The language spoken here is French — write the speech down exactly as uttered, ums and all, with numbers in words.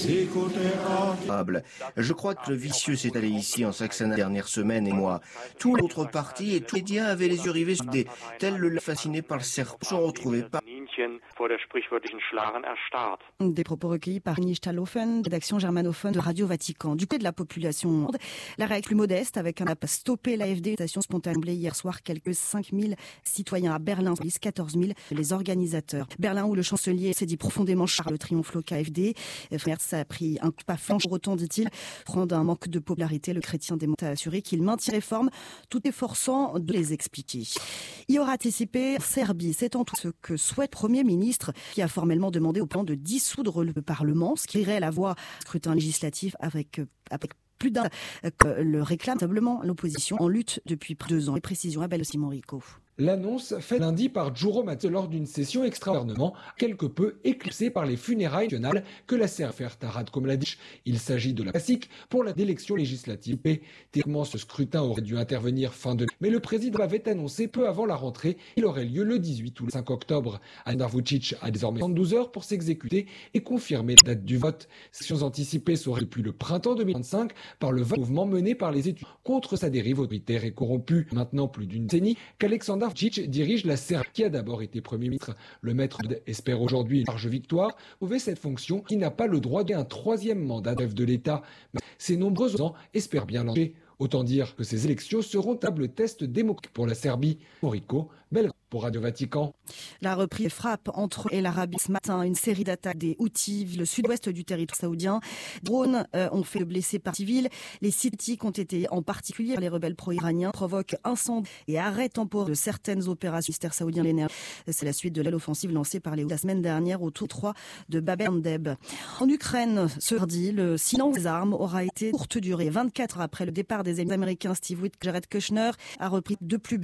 Je crois que le vicieux s'est allé ici en Saxon la dernière semaine et moi. Tous les autres partis et tous les médias avaient les yeux rivés sur des tels le fasciné par le serpent. Je ne retrouvais pas. Des propos recueillis par Nils Stalofen, rédaction germanophone de Radio Vatican. Du côté de la population, la réaction plus modeste avec un appel stopper l'A F D. Station spontanée hier soir, quelques cinq mille citoyens à Berlin, quatorze mille les organisateurs. Berlin où le chancelier s'est dit profondément chargé le triomphe local A F D. Merz a pris un coup pas flanche autant, dit-il, prendre un manque de popularité. Le chrétien démocrate a assuré qu'il maintient les réformes tout efforçant de les expliquer. Il aura anticipé Serbie, c'est en tout ce que souhaite le Premier ministre qui a formellement demandé au plan de dissoudre le Parlement, ce qui irait à la voie scrutin législatif avec, avec plus d'un que le réclame simplement l'opposition en lutte depuis deux ans. Les précisions à Belle Simon Rico. L'annonce faite lundi par Juro Mathieu lors d'une session extra-gouvernement, quelque peu éclipsée par les funérailles nationales que la Serbie à Ratko Mladic. Il s'agit de la classique pour l'élection législative. Théoriquement, ce scrutin aurait dû intervenir fin de mai, mais le président avait annoncé peu avant la rentrée qu'il aurait lieu le dix-huit ou le cinq octobre. Andar Vučić a désormais soixante-douze heures pour s'exécuter et confirmer la date du vote. Sessions anticipées seraient depuis le printemps deux mille vingt-cinq par le mouvement mené par les étudiants contre sa dérive autoritaire et corrompue. Maintenant plus d'une décennie qu'Alexander Vučić dirige la Serbie, qui a d'abord été Premier ministre. Le maître espère aujourd'hui une large victoire, trouver cette fonction qui n'a pas le droit d'un troisième mandat de chef de l'État. Mais ces nombreux ans espèrent bien l'enlever. Autant dire que ces élections seront un table test démocratique pour la Serbie. Morico, Belgrade pour Radio Vatican. La reprise frappe entre et l'Arabie ce matin. Une série d'attaques des Houthis, le sud-ouest du territoire saoudien. Drones euh, ont fait blesser par civils. Les sites ont été, en particulier les rebelles pro-iraniens, provoquent incendie et arrêt temporaire de certaines opérations militaires saoudiens l'énergie. C'est la suite de l'aile offensive lancée par les Houthis la semaine dernière autour trois de Bab el-Mandeb. En Ukraine, ce mardi, le silence des armes aura été courte durée. vingt-quatre heures après le départ des Américains Steve Witkoff, Jared Kushner a repris de plus belle